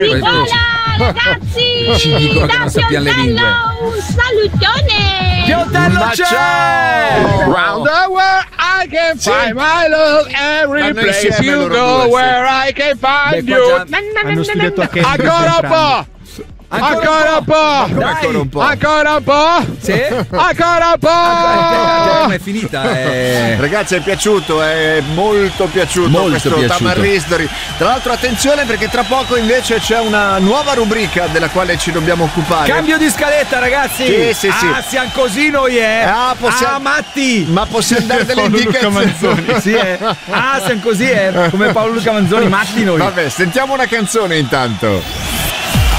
Nicola, ragazzi! Ci dicono che non sappiamo le lingue. Un salutone! Piontello c'è! Round the world I can find my love, every place you go where I can find you. Hanno studiato a Cambridge Ancora un entrambi. po'! Ancora un po'! Ancora un po'. Ancora un po'! Sì? Ancora un po'! Non è finita. Ragazzi, è piaciuto, è molto piaciuto questo Tamar History. Tra l'altro attenzione perché tra poco invece c'è una nuova rubrica della quale ci dobbiamo occupare. Cambio di scaletta, ragazzi. Sì. Ah, siamo così noi, matti. Ma possiamo dare delle indicazioni. Sì, Ah, siamo così, come Paolo Luca Manzoni, matti noi. Vabbè, sentiamo una canzone intanto.